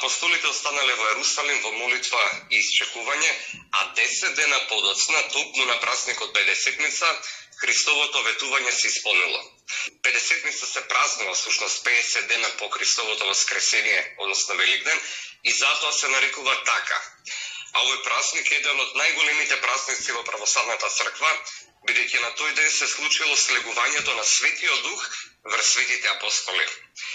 Апостолите останале во Ерусалим во молитва и исчекување, а 10 дена подоцна, токму на празникот Педесетница, Христовото ветување се исполнило. Педесетница се празнува всушност 50 дена по Христовото воскресение, односно Великден, и затоа се нарекува така. А овој празник е еден од најголемите празници во православната црква, бидејќи на тој ден се случило слегувањето на Светиот Дух врз светите апостоли.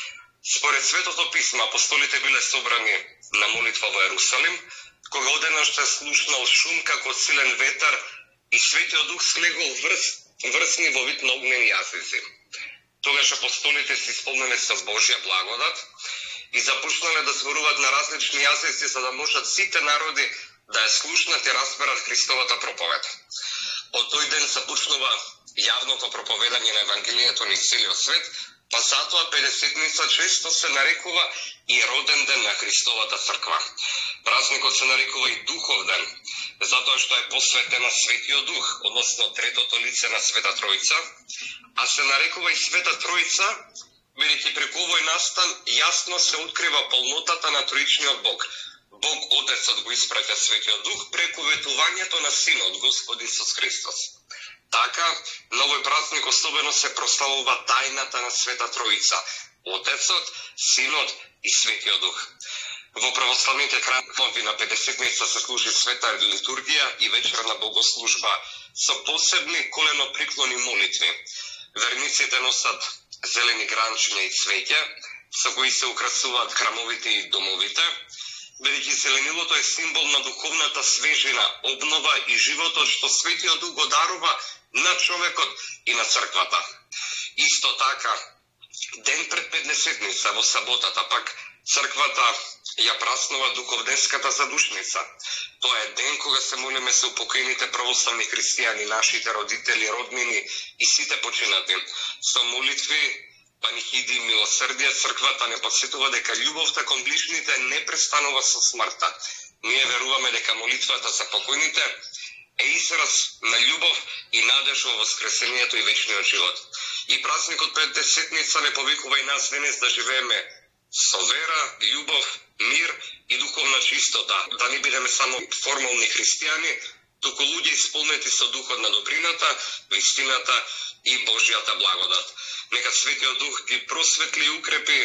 Според Светото писмо, апостолите биле собрани на молитва во Ерусалим, кога одеднаш се слушнал шум како силен ветар и Светиот Дух слегол врсни во вид на огнени јазици. Тогаш апостолите се исполнени со Божја благодат и започнале да зборуваат на различни јазици за да можат сите народи да ја слушнат и разберат Христовата проповед. Од тој ден започнува јавното проповедање на Евангелието низ целиот свет, па затоа Педесетница често се нарекува и роден ден на Христовата црква. Празникот се нарекува и Духов ден, затоа што е посветен на Светиот Дух, односно третото лице на Света Тројца, а се нарекува и Света Тројца, бидејќи преку овој настан јасно се открива полнотата на Троичниот Бог. Бог Отецот го испраќа Светиот Дух преку ветувањето на Синот, Господ Исус Христос. Така, на овој празник особено се прославува тајната на Света Троица, Отецот, Синот и Светиот Дух. Во православните храмови на Педесетница се служи света литургија и вечерна богослужба со посебни коленоприклони молитви. Верниците носат зелени гранчиња и цвеќе, со кои се украсуваат храмовите и домовите, бидејќи зеленилото е символ на духовната свежина, обнова и животот што Светиот Дух го дарува на човекот и на црквата. Исто така, ден пред Педесетница во саботата пак црквата ја празнува Духовденската задушница. Тоа е ден кога се молиме за упокоените православни христијани, нашите родители, роднини и сите починати. Со молитви, панихиди и милосрдие, црквата не подсетува дека љубовта кон ближните не престанува со смртта. Ние веруваме дека молитвата за покојните е израз на љубов и надеж во воскресението и вечниот живот. И празникот Педесетница не повикува и нас денес да живееме со вера, љубов, мир и духовна чистота, да не бидеме само формални христијани, туку луѓе исполнети со духот на добрината, вистината и Божјата благодат. Нека Светиот Дух ги просветли и укрепи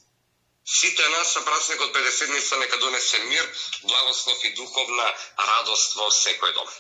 сите нас, а празникот Педесетница нека донесе мир, благослов и духовна радост во секој дом.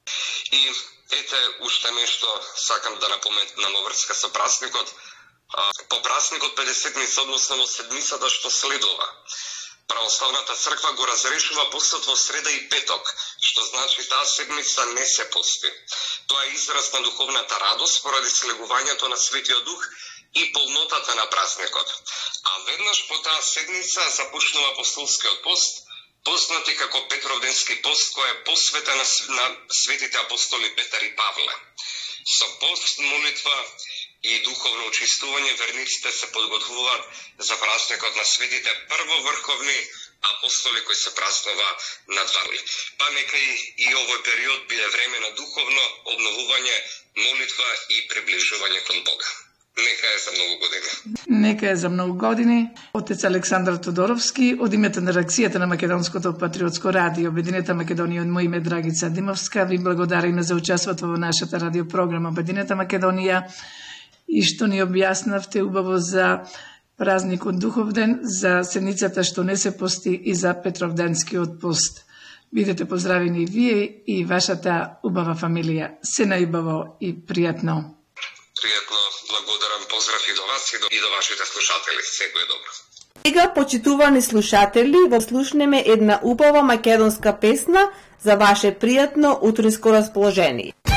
И ете уште нешто сакам да напоменам во врска со празникот. По празникот Педесетница, односно во седмицата што следува, Православната црква го разрешува постот во среда и петок, што значи таа седмица не се пости. Тоа е израз на духовната радост поради слегувањето на Светиот Дух и полнотата на празникот. А веднаш по таа седмица започнува апостолскиот пост, познати како Петровденски пост, кој е посветен на светите апостоли Петар и Павле. Со пост, молитва и духовно очистување верниците се подготвуваат за празникот на светите првоврховни апостоли кои се празнува на 2 май. Па нека и овој период биде време на духовно обновување, молитва и приближување кон Бога. Нека е за многу години. Нека е за многу години. Отец Александар Тодоровски, од името на редакцијата на Македонското патриотско радио Обединета Македонија, од моје име Драгица Димовска, ви благодариме за учеството во нашата радиопрограма Обединета Македонија и што ни објаснавте убаво за празникот Духовден, за седмицата што не се пости и за Петровденскиот пост. Бидете поздравени и вие и вашата убава фамилија. Се најубаво и пријатно. Пријатно, благодарам, поздрав и до вас и до вашите слушатели. Секој добро. Сега, почитувани слушатели, во слушнеме една убава македонска песна за ваше пријатно утринско расположение.